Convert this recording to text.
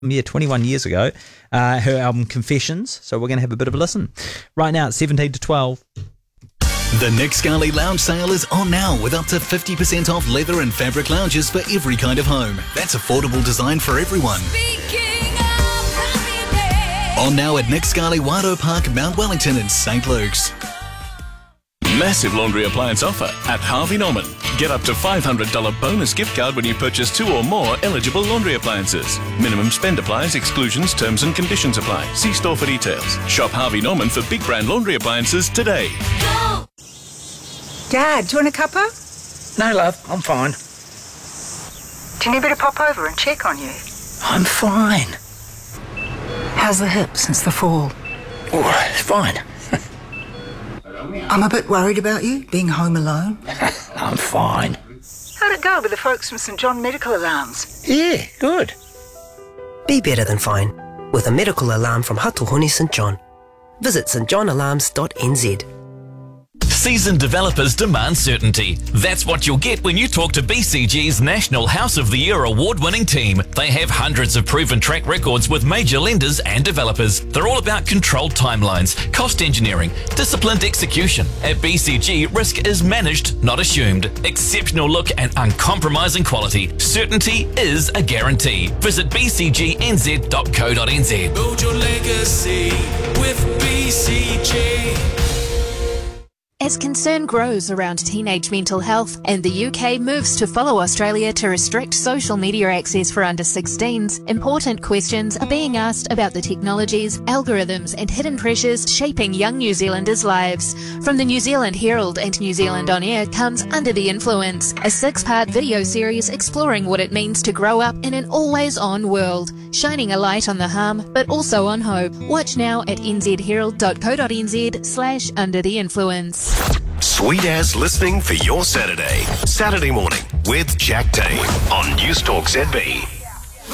21 years ago, her album Confessions. So we're going to have a bit of a listen. Right now, it's 17 to 12. The Nick Scali Lounge sale is on now with up to 50% off leather and fabric lounges for every kind of home. That's affordable design for everyone. On now at Nick Scali Wado Park, Mount Wellington and St. Luke's. Massive laundry appliance offer at Harvey Norman. Get up to $500 bonus gift card when you purchase 2 or more eligible laundry appliances. Minimum spend applies, exclusions, terms and conditions apply. See store for details. Shop Harvey Norman for big brand laundry appliances today. Go! Dad, do you want a cuppa? No, love, I'm fine. Do you need me to pop over and check on you? I'm fine. How's the hip since the fall? Oh, it's fine. I'm a bit worried about you, being home alone. I'm fine. How'd it go with the folks from St John Medical Alarms? Yeah, good. Be better than fine with a medical alarm from Hatuhuni St John. Visit stjohnalarms.nz. Seasoned developers demand certainty. That's what you'll get when you talk to BCG's National House of the Year award-winning team. They have hundreds of proven track records with major lenders and developers. They're all about controlled timelines, cost engineering, disciplined execution. At BCG, risk is managed, not assumed. Exceptional look and uncompromising quality. Certainty is a guarantee. Visit bcgnz.co.nz. Build your legacy with BCG. As concern grows around teenage mental health and the UK moves to follow Australia to restrict social media access for under 16s, important questions are being asked about the technologies, algorithms and hidden pressures shaping young New Zealanders' lives. From the New Zealand Herald and New Zealand On Air comes Under the Influence, a 6-part video series exploring what it means to grow up in an always-on world, shining a light on the harm but also on hope. Watch now at nzherald.co.nz/Under the Influence. Sweet as listening for your Saturday. Saturday morning with Jack Dane on News Talk ZB.